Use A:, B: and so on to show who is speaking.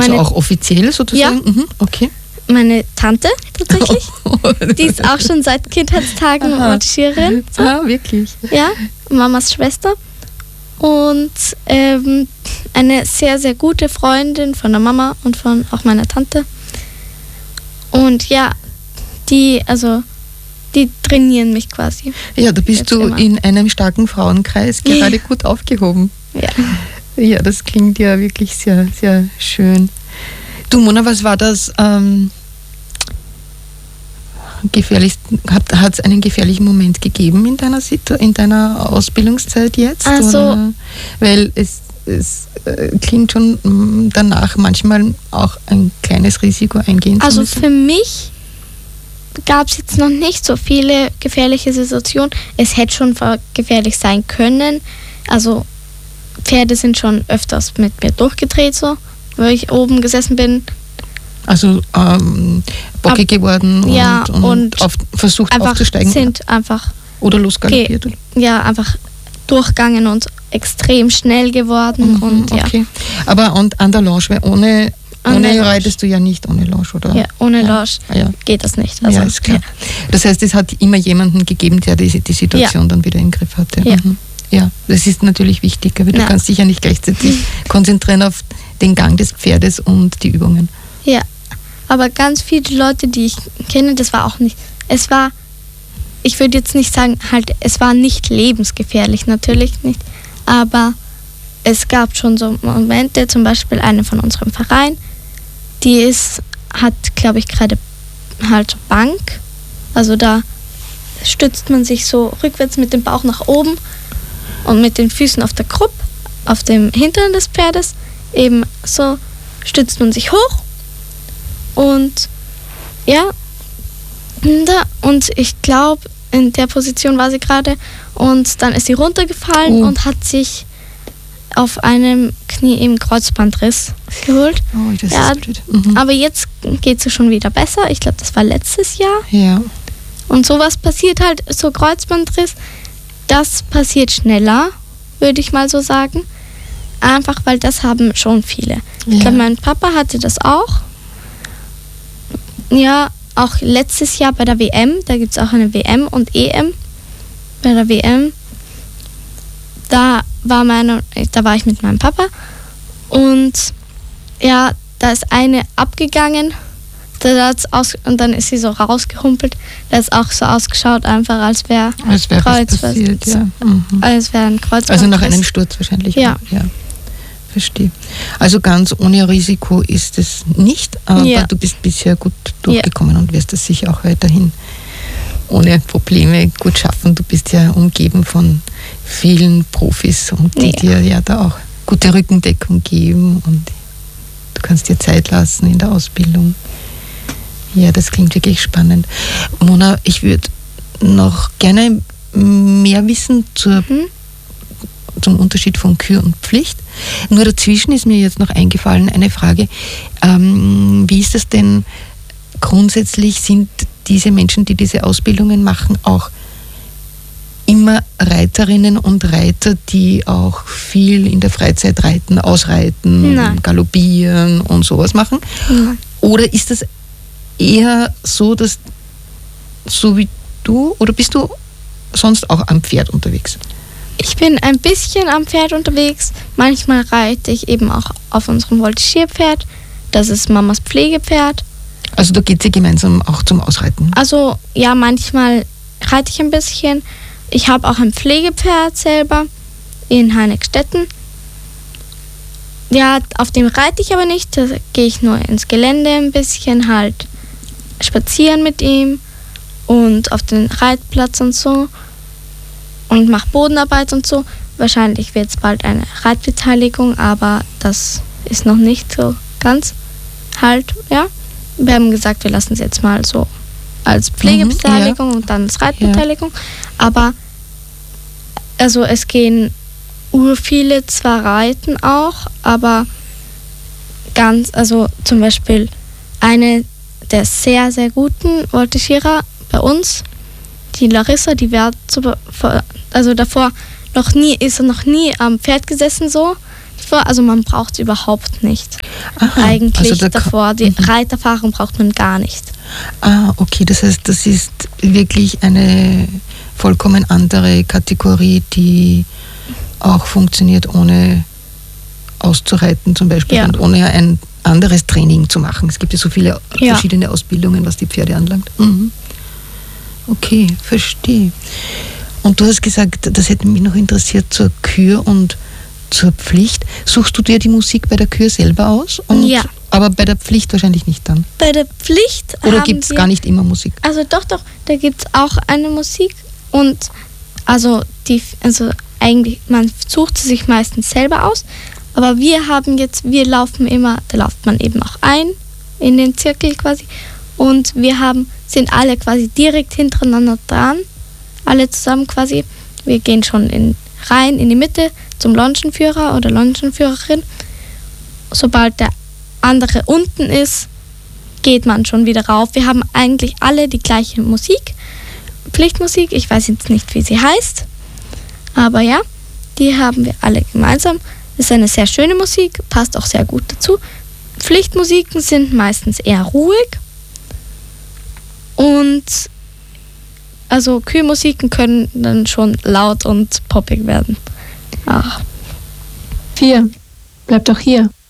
A: Also auch offiziell sozusagen?
B: Ja.
A: Mhm, okay.
B: Meine Tante tatsächlich. Die ist auch schon seit Kindheitstagen Voltigiererin. So.
A: Ah, wirklich?
B: Ja, Mamas Schwester. Und eine sehr, sehr gute Freundin von der Mama und von auch meiner Tante. Und ja, die trainieren mich quasi.
A: Ja, da bist
B: Jetzt
A: du
B: immer.
A: in einem starken Frauenkreis gerade gut aufgehoben.
B: Ja.
A: Ja, das klingt ja wirklich sehr, sehr schön. Du, Mona, was war das gefährlichsten? Hat es einen gefährlichen Moment gegeben in deiner Ausbildungszeit jetzt?
B: Also,
A: oder? Weil es klingt schon danach manchmal auch ein kleines Risiko eingehen zu
B: also
A: müssen.
B: für mich gab es jetzt noch nicht so viele gefährliche Situationen. Es hätte schon gefährlich sein können. Also Pferde sind schon öfters mit mir durchgedreht, so, weil ich oben gesessen bin.
A: Also bockig geworden
B: ja, und
A: versucht
B: einfach
A: aufzusteigen.
B: Sind einfach
A: oder losgaloppiert.
B: einfach durchgegangen und extrem schnell geworden. Und ja.
A: Okay. Aber und an der Lounge, weil ohne
B: Lounge
A: reitest du ja nicht ohne Lounge, oder?
B: Ja, ohne Lounge geht das nicht. Also,
A: ja, ist klar. Ja. Das heißt, es hat immer jemanden gegeben, der die Situation dann wieder im Griff hatte.
B: Ja.
A: Mhm. Ja, das ist natürlich wichtig, aber du kannst dich ja nicht gleichzeitig konzentrieren auf den Gang des Pferdes und die Übungen.
B: Ja, aber ganz viele Leute, die ich kenne, das war auch nicht, ich würde jetzt nicht sagen, es war nicht lebensgefährlich, natürlich nicht, aber es gab schon so Momente, zum Beispiel eine von unserem Verein, die hat, glaube ich, gerade halt Bank, also da stützt man sich so rückwärts mit dem Bauch nach oben und mit den Füßen auf der Krupp, auf dem Hintern des Pferdes, eben so stützt man sich hoch und ja, und ich glaube, in der Position war sie gerade und dann ist sie runtergefallen und hat sich auf einem Knie eben Kreuzbandriss geholt.
A: Oh, das ist blöd.
B: Aber jetzt geht es schon wieder besser. Ich glaube, das war letztes Jahr.
A: Ja.
B: Und sowas passiert halt, so Kreuzbandriss, das passiert schneller, würde ich mal so sagen. Einfach, weil das haben schon viele. Ich glaube, mein Papa hatte das auch. Ja, auch letztes Jahr bei der WM, da gibt es auch eine WM und EM. Bei der WM, da war ich mit meinem Papa und ja, da ist eine abgegangen und dann ist sie so rausgehumpelt. Da ist auch so ausgeschaut, einfach als wäre
A: was passiert, ja.
B: Als wäre ein Kreuzbandriss.
A: Also nach einem Sturz wahrscheinlich.
B: Ja.
A: Verstehe. Also ganz ohne Risiko ist es nicht, aber du bist bisher gut durchgekommen und wirst es sicher auch weiterhin ohne Probleme gut schaffen. Du bist ja umgeben von vielen Profis und die dir ja da auch gute Rückendeckung geben und du kannst dir Zeit lassen in der Ausbildung. Ja, das klingt wirklich spannend. Mona, ich würde noch gerne mehr wissen zum Unterschied von Kür und Pflicht. Nur dazwischen ist mir jetzt noch eingefallen eine Frage. Wie ist das denn grundsätzlich? Sind diese Menschen, die diese Ausbildungen machen, auch immer Reiterinnen und Reiter, die auch viel in der Freizeit reiten, ausreiten, galoppieren und sowas machen?
B: Nein.
A: Oder ist das eher so, dass so wie du, oder bist du sonst auch am Pferd unterwegs?
B: Ich bin ein bisschen am Pferd unterwegs. Manchmal reite ich eben auch auf unserem Voltigierpferd. Das ist Mamas Pflegepferd.
A: Also da geht sie gemeinsam auch zum Ausreiten?
B: Also ja, manchmal reite ich ein bisschen. Ich habe auch ein Pflegepferd selber in Heinigstetten. Ja, auf dem reite ich aber nicht. Da gehe ich nur ins Gelände ein bisschen halt spazieren mit ihm und auf den Reitplatz und so. Und mache Bodenarbeit und so. Wahrscheinlich wird es bald eine Reitbeteiligung, aber das ist noch nicht so ganz halt, ja. Wir haben gesagt, wir lassen es jetzt mal so als Pflegebeteiligung und dann als Reitbeteiligung. Aber also es gehen urviele zwar reiten auch, aber also zum Beispiel eine der sehr, sehr guten Voltigierer bei uns, die Larissa, die war davor noch nie am Pferd gesessen so. Die vor, also man braucht es überhaupt nicht.
A: Aha,
B: Eigentlich
A: also
B: davor. Die Reiterfahrung braucht man gar nicht.
A: Okay, das heißt, das ist wirklich eine vollkommen andere Kategorie, die auch funktioniert, ohne auszureiten zum Beispiel und ohne ein anderes Training zu machen. Es gibt ja so viele verschiedene Ausbildungen, was die Pferde anlangt. Okay, verstehe. Und du hast gesagt, das hätte mich noch interessiert zur Kür und zur Pflicht. Suchst du dir die Musik bei der Kür selber aus?
B: Ja.
A: Aber bei der Pflicht wahrscheinlich nicht dann?
B: Bei der Pflicht
A: oder gibt es gar nicht immer Musik?
B: Also doch, da gibt es auch eine Musik und also eigentlich, man sucht sie sich meistens selber aus, aber wir laufen immer, da läuft man eben auch ein in den Zirkel quasi und sind alle quasi direkt hintereinander dran, alle zusammen quasi. Wir gehen schon rein in die Mitte zum Longenführer oder Longenführerin. Sobald der andere unten ist, geht man schon wieder rauf. Wir haben eigentlich alle die gleiche Musik, Pflichtmusik, ich weiß jetzt nicht, wie sie heißt, aber ja, die haben wir alle gemeinsam. Das ist eine sehr schöne Musik, passt auch sehr gut dazu. Pflichtmusiken sind meistens eher ruhig und also Kürmusiken können dann schon laut und poppig werden.
C: 4. Bleibt doch hier.